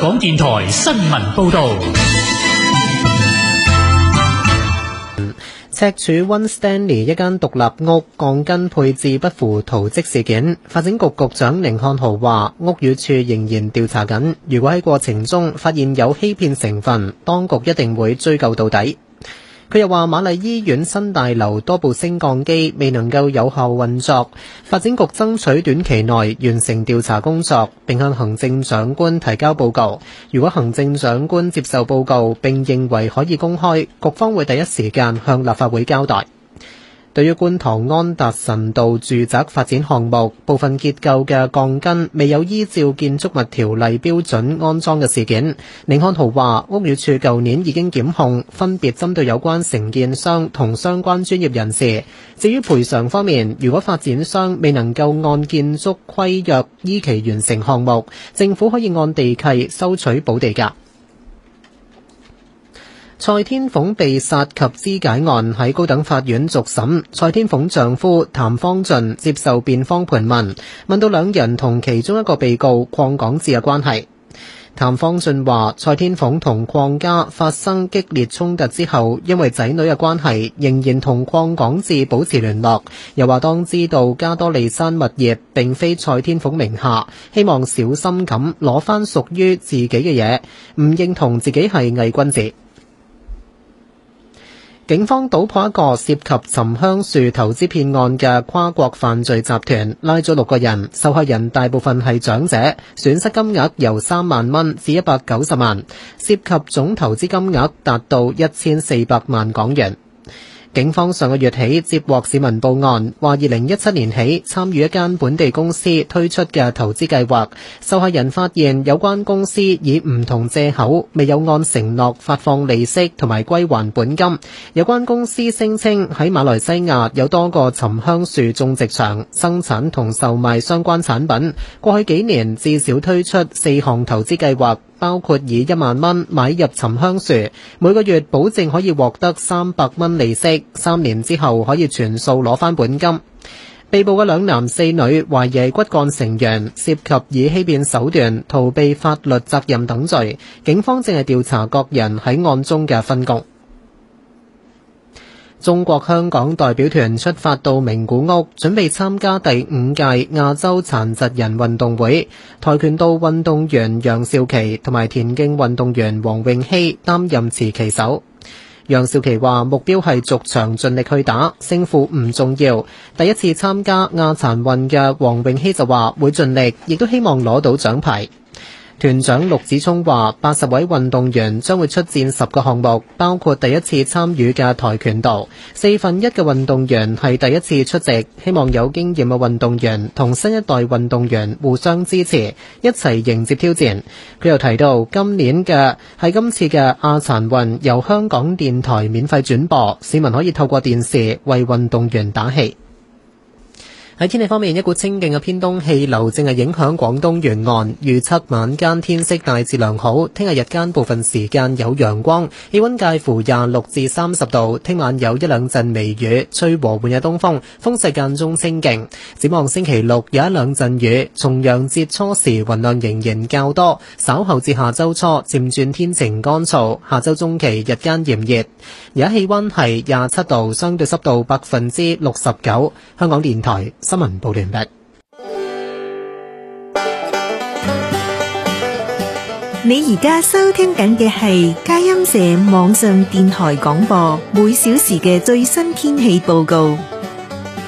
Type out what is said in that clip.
港電台新聞報道。 赤柱溫 Stanley 一間獨立屋鋼筋配置不符圖則事件，發展局局長甯漢豪話，屋宇署仍然調查緊，如果喺過程中發現有欺騙成分，當局一定會追究到底。佢又話，瑪麗醫院新大樓多部升降機未能夠有效運作，發展局爭取短期內完成調查工作，並向行政長官提交報告。如果行政長官接受報告並認為可以公開，局方會第一時間向立法會交代。對於觀塘安達臣道住宅發展項目部分結構嘅鋼筋未有依照建築物條例標準安裝嘅事件，甯漢豪話，屋宇署舊年已經檢控，分別針對有關承建商同相關專業人士。至於賠償方面，如果發展商未能夠按建築規約依期完成項目，政府可以按地契收取補地價。蔡天鳳被殺及肢解案喺高等法院續審，蔡天鳳丈夫譚方俊接受辯方盤問，問到兩人同其中一個被告鄺港智嘅關係。譚方俊話，蔡天鳳同鄺家發生激烈衝突之後，因為仔女嘅關係，仍然同鄺港智保持聯絡。又話當知道加多利山物業並非蔡天鳳名下，希望小心咁攞返屬於自己嘅嘢，唔認同自己係偽君子。警方搗破一個涉及沉香樹投資騙案嘅跨國犯罪集團，拉咗6個人，受害人大部分係長者，損失金額由3萬蚊至190萬，涉及總投資金額達到1400萬港元。警方上個月起接獲市民報案，話2017年起參與一間本地公司推出嘅投資計劃，受害人發現有關公司以唔同藉口未有按承諾發放利息同埋歸還本金。有關公司聲稱喺馬來西亞有多個沉香樹種植場，生產同售賣相關產品。過去幾年至少推出4項投資計劃，包括以1萬蚊買入沉香樹，每個月保證可以獲得300蚊利息，3年之後可以全數攞返本金。被捕嘅2男4女懷疑骨幹成員，涉及以欺騙手段逃避法律責任等罪。警方正係調查各人喺案中嘅分工。中國香港代表團出發到名古屋，準備參加第5屆亞洲殘疾人運動會。跆拳道運動員楊兆琪同埋田徑運動員黃詠希擔任持旗手。楊兆琪話目標係逐場盡力去打，勝負唔重要。第一次參加亞殘運嘅黃詠希就話會盡力，亦都希望攞到獎牌。團長陸子聰話80位運動員將會出戰10個項目，包括第一次參與嘅跆拳道。1/4嘅運動員係第一次出席，希望有經驗嘅運動員同新一代運動員互相支持，一齊迎接挑戰。佢又提到今次嘅亞殘運由香港電台免費轉播，市民可以透過電視為運動員打氣。喺天氣方面，一股清勁嘅偏東氣流正係影響廣東沿岸，預測晚間天色大致良好，聽日日間部分時間有陽光，氣溫介乎26至30度，聽晚有1-2陣微雨，吹和緩嘅東風，風勢間中清勁。展望星期六有1-2陣雨，重陽節初時雲量仍然較多，稍後至下周初漸轉天晴乾燥，下周中期日間炎熱。而家氣溫係27度，相對濕度69%。香港電台新聞報完畢。 你而家收聽緊嘅係佳音社網上電台廣播，每小時嘅最新天氣報告。